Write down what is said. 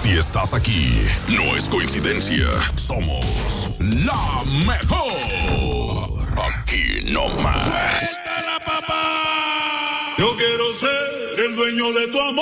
Si estás aquí, no es coincidencia. Somos la mejor. Aquí no más. ¡Suéltala, papá! Yo quiero ser el dueño de tu amor.